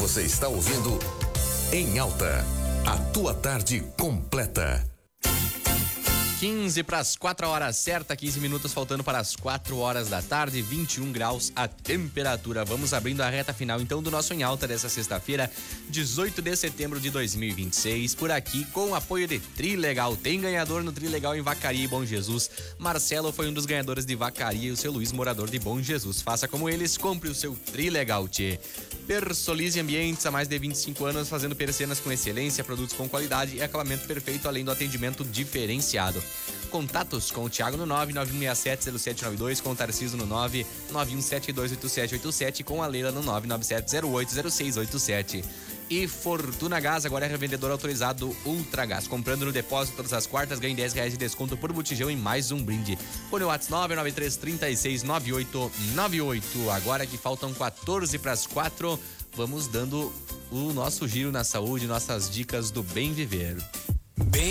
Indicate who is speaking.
Speaker 1: Você está ouvindo Em Alta, a tua tarde completa.
Speaker 2: 15 para as 4 horas certa, 15 minutos faltando para as 4 horas da tarde, 21 graus a temperatura. Vamos abrindo a reta final então do nosso Em Alta dessa sexta-feira, 18 de setembro de 2026. Por aqui com o apoio de Trilegal. Tem ganhador no Trilegal em Vacaria e Bom Jesus. Marcelo foi um dos ganhadores de Vacaria e o seu Luiz, morador de Bom Jesus. Faça como eles, compre o seu Trilegal, tchê. Persolize Ambientes, há mais de 25 anos fazendo persianas com excelência, produtos com qualidade e acabamento perfeito, além do atendimento diferenciado. Contatos com o Thiago no 991670792, com o Tarcísio no 991728787, com a Leila no 997080687. E Fortuna Gás, agora é revendedor autorizado Ultragás. Comprando no depósito todas as quartas, ganhe R$10 de desconto por botijão e mais um brinde. Põe o WhatsApp 993369898. Agora que faltam 14 para as 4, vamos dando o nosso giro na saúde, nossas dicas do bem viver.